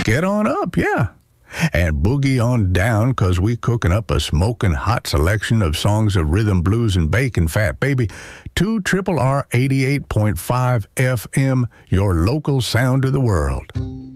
Get on up, yeah. And boogie on down, 'cause we cooking up a smoking hot selection of songs of rhythm, blues, and bacon fat, baby. 2 Triple R 88.5 FM, your local sound of the world.